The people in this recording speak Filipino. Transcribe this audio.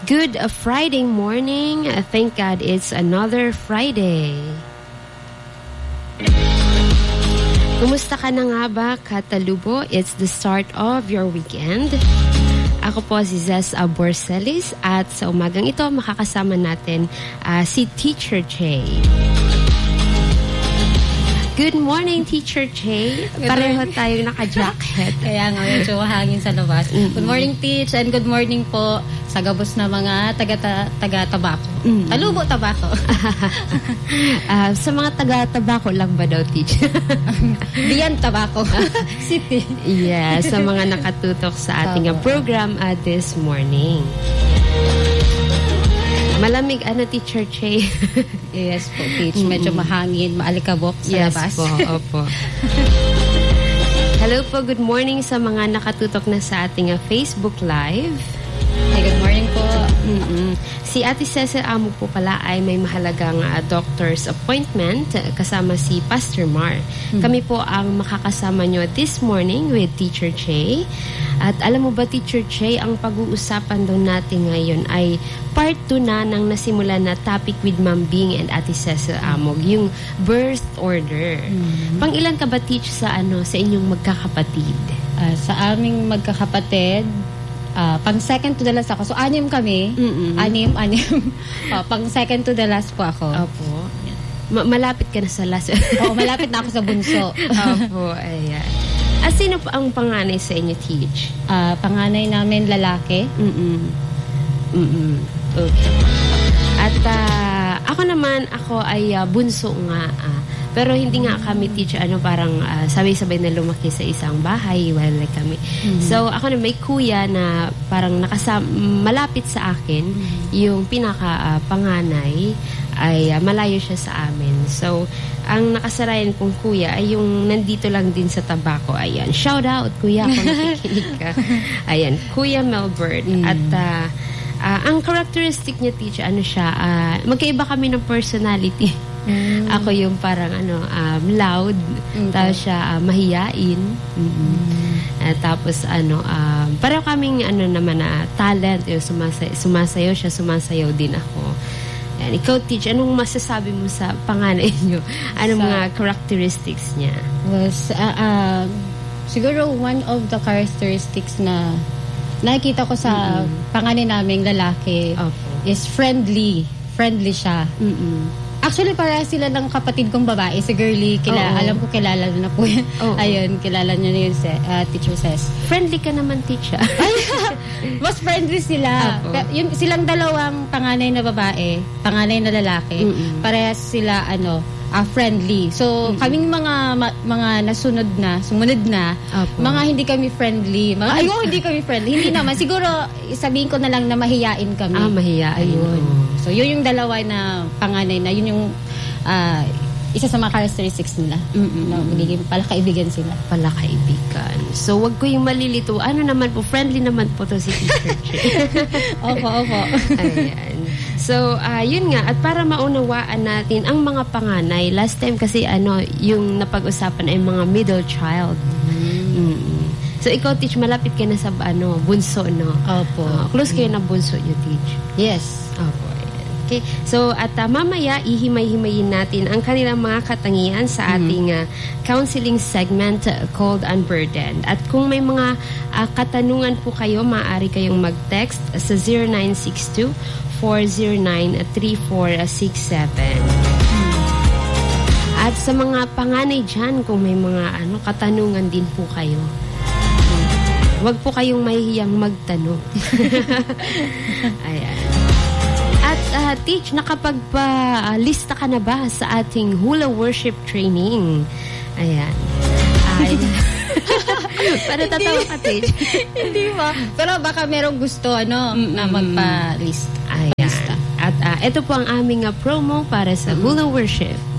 Good Friday morning. Thank God it's another Friday. Kumusta ka na nga ba, Katalubo? It's the start of your weekend. Ako po si Zez Borselis at sa umagang ito makakasama natin si Teacher Che. Good morning, Teacher Che. Pareho tayong naka-jacket. Kaya nga, medyo mahangin sa labas. Good morning, Teach, and good morning po sa gabos na mga taga-tabako. Talubo tabako. Sa mga taga-tabako lang ba daw, Teach? Diyan tabako. City. Yes, sa mga nakatutok sa ating program this morning. Malamig, Teacher Che? Yes po, Teach. Medyo mahangin, maalikabok sa labas. Yes po, opo. Hello po, good morning sa mga nakatutok na sa ating Facebook Live. Hey, good morning po. Si Ate Cecil Amo po pala ay may mahalagang doctor's appointment kasama si Pastor Mar. Kami po ang makakasama nyo this morning with Teacher Che. At alam mo ba, Teacher Che, ang pag-uusapan daw natin ngayon ay part 2 na ng nasimula na topic with Ma'am Bing and Ate Cecil Amog, yung birth order. Pang-ilan ka ba, Teach, sa inyong magkakapatid? Sa aming magkakapatid, pang second to the last ako. So, 6 kami. 6. Pang second to the last po ako. Opo. Malapit ka na sa last. Oo, malapit na ako sa bunso. Opo, ayan. Sino pa ang panganay sa inyo, Teach? Panganay namin lalaki. Okay. At ako ay bunso nga. Pero hindi nga kami, Teach, parang sabay-sabay na lumaki sa isang bahay, wala kami. So, ako na may kuya na parang malapit sa akin, yung pinaka-panganay ay malayo siya sa amin. So, ang nakasarayan kong kuya ay yung nandito lang din sa Tabako. Ayan, shout out, kuya, kung nakikinig ka. Ayan, Kuya Melbourne. At ang characteristic niya, Teach, siya, magkaiba kami ng personality. Ako yung parang loud, tapos siya mahiyain. Tapos pareho kaming naman talent, yung sumasayaw siya, sumasayaw din ako. And ikaw, Teach, anong masasabi mo sa panganay niyo? Anong mga characteristics niya? Siguro one of the characteristics na nakikita ko sa panganay naming lalaki is friendly. Friendly siya. Actually, para sila ng kapatid kong babae, si Girlie, alam ko kilala na po yan. Ayun, kilala niya na yun, Teacher Says. Friendly ka naman, Teacher. Mas friendly sila. Silang dalawang panganay na babae, panganay na lalaki, parehas sila, friendly. So, kaming mga sumunod na, mga hindi kami friendly. Hindi kami friendly. Hindi naman. Siguro, sabihin ko na lang na mahiyain kami. Mahiyain. Ayun. So, yun yung dalawa na panganay na, yun yung isa sa mga characteristics nila. Magiging palakaibigan sila. Palakaibigan. So, wag ko yung malilito. Naman po, friendly naman po to si Teacher Che. Opo. Ayan. So, yun nga. At para maunawaan natin ang mga panganay, last time kasi yung napag-usapan ay mga middle child. So, ikaw, Teach, malapit ka na sa bunso, no? Opo. Close kayo na bunso nyo, Teach? Yes. Opo. Okay. So, at mamaya, ihimay-himayin natin ang kanilang mga katangian sa ating counseling segment called Unburdened. At kung may mga katanungan po kayo, maaari kayong mag-text sa 0962-409-3467. At sa mga panganay dyan, kung may mga katanungan din po kayo, wag po kayong mahihiyang magtanong. Ayan. At Teach, nakapagpa-lista ka na ba sa ating hula worship training? Ayan. Para tatawa ka, Teach. Hindi ba? Pero baka merong gusto, na magpa-list. Ayan. At ito po ang aming promo para sa hula worship.